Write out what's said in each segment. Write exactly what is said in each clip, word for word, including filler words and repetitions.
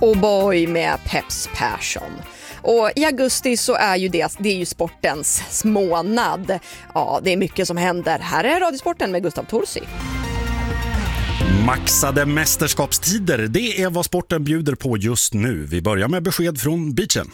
Och boy med Peps Persson. Och i augusti så är ju det, det är ju sportens månad. Ja, det är mycket som händer. Här är Radiosporten med Gustav Torsi. Maxade mästerskapstider, det är vad sporten bjuder på just nu. Vi börjar med besked från beachen.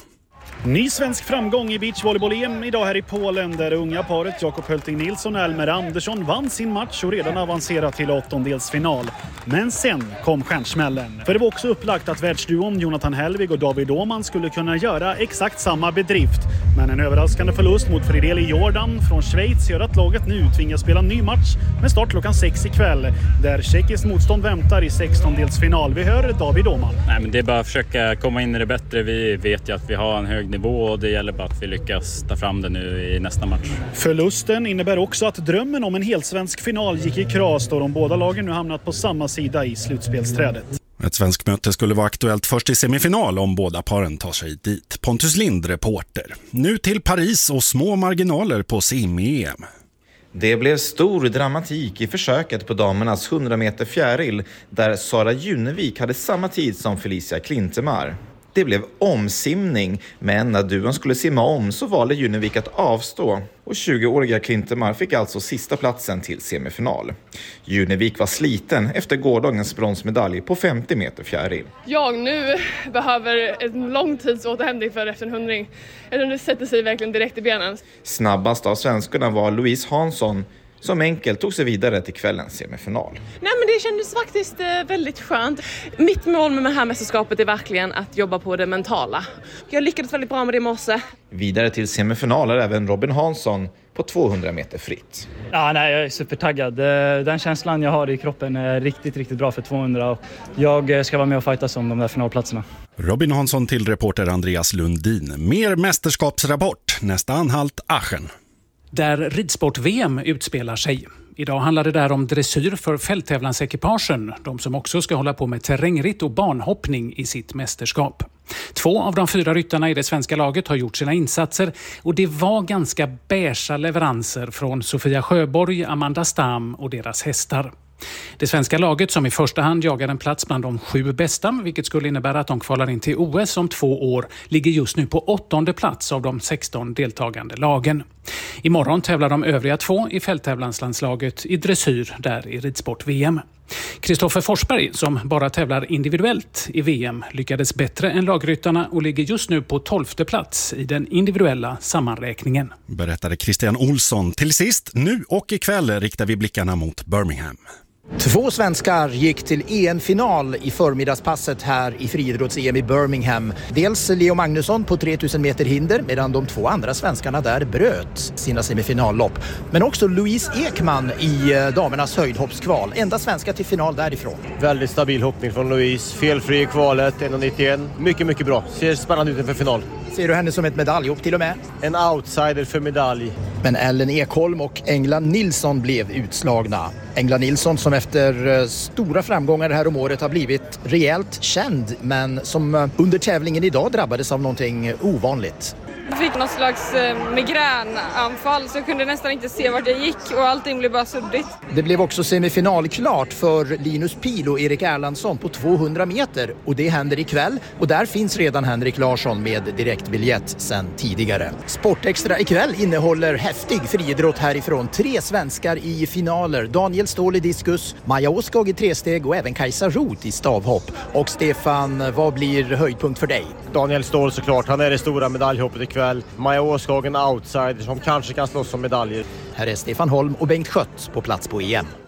Ny svensk framgång i beachvolleyboll-E M idag här i Polen där det unga paret Jakob Hölting Nilsson och Elmer Andersson vann sin match och redan avancerat till åttondelsfinal. Men sen kom stjärnsmällen. För det var också upplagt att världsduon Jonathan Helvig och David Åhman skulle kunna göra exakt samma bedrift. Men en överraskande förlust mot Frideli Jordan från Schweiz gör att laget nu tvingas spela en ny match med start klockan sex ikväll. Där tjeckiskt motstånd väntar i sextondelsfinal. Vi hör David Åhman. Nej, men det är bara att försöka komma in i det bättre. Vi vet ju att vi har en hög nivå och det gäller bara att vi lyckas ta fram det nu i nästa match. Förlusten innebär också att drömmen om en helsvensk final gick i kras då de båda lagen nu hamnat på samma sida i slutspelsträdet. Ett svensk möte skulle vara aktuellt först i semifinal om båda paren tar sig dit. Pontus Lind, reporter. Nu till Paris och små marginaler på sim-E M. Det blev stor dramatik i försöket på damernas hundra meter fjäril där Sara Junevik hade samma tid som Felicia Klintemar. Det blev omsimning, men när duon skulle simma om så valde Junevik att avstå och tjugoåriga Klintemar fick alltså sista platsen till semifinal. Junevik var sliten efter gårdagens bronsmedalj på femtio meter fjäril. Jag nu behöver en lång tids återhämtning för efter en hundring. Jag tror det sätter sig verkligen direkt i benen. Snabbast av svenskarna var Louise Hansson som enkelt tog sig vidare till kvällens semifinal. Nej, men det kändes faktiskt väldigt skönt. Mitt mål med det här mästerskapet är verkligen att jobba på det mentala. Jag lyckades väldigt bra med det i morse. Vidare till semifinal är även Robin Hansson på tvåhundra meter fritt. Ja, nej, jag är supertaggad. Den känslan jag har i kroppen är riktigt, riktigt bra för tvåhundra. Och jag ska vara med och fightas om de där finalplatserna. Robin Hansson till reporter Andreas Lundin. Mer mästerskapsrapport. Nästa anhalt Aachen. Där ridsport-V M utspelar sig. Idag handlar det där om dressyr för fälttävlansekipagen, de som också ska hålla på med terrängritt och banhoppning i sitt mästerskap. Två av de fyra ryttarna i det svenska laget har gjort sina insatser och det var ganska beiga leveranser från Sofia Sjöborg, Amanda Stam och deras hästar. Det svenska laget som i första hand jagar en plats bland de sju bästa, vilket skulle innebära att de kvalar in till O S om två år, ligger just nu på åttonde plats av de sexton deltagande lagen. Imorgon tävlar de övriga två i fälttävlanslandslaget i dressyr där i ridsport-V M. Kristoffer Forsberg, som bara tävlar individuellt i V M, lyckades bättre än lagryttarna och ligger just nu på tolfte plats i den individuella sammanräkningen. Berättade Christian Olsson. Till sist, nu och ikväll riktar vi blickarna mot Birmingham. Två svenskar gick till E M-final i förmiddagspasset här i friidrotts-E M i Birmingham. Dels Leo Magnusson på tre tusen meter hinder medan de två andra svenskarna där bröt sina semifinallopp. Men också Louise Ekman i damernas höjdhoppskval. Enda svenska till final därifrån. Väldigt stabil hoppning från Louise. Felfri i kvalet, en nittioett. Mycket, mycket bra. Ser spännande ut inför final. Ser du henne som ett medaljhopp till och med? En outsider för medalj. Men Ellen Ekholm och Engla Nilsson blev utslagna. Engla Nilsson som efter stora framgångar det här om året har blivit rejält känd men som under tävlingen idag drabbades av någonting ovanligt. Jag fick någon slags migränanfall så jag kunde nästan inte se vart jag gick och allting blev bara suddigt. Det blev också semifinalklart för Linus Pil och Erik Erlandsson på tvåhundra meter och det händer ikväll och där finns redan Henrik Larsson med direktbiljett sedan tidigare. Sportextra ikväll innehåller häftig friidrott härifrån. Tre svenskar i finaler. Daniel Ståhl i diskus, Maja Åskog i tresteg och även Kajsa Roth i stavhopp. Och Stefan, vad blir höjdpunkt för dig? Daniel Ståhl såklart, han är det stora medaljhoppet ikväll. Maja Åskog en outsider som kanske kan slåss om medaljer. Här är Stefan Holm och Bengt Schött på plats på E M.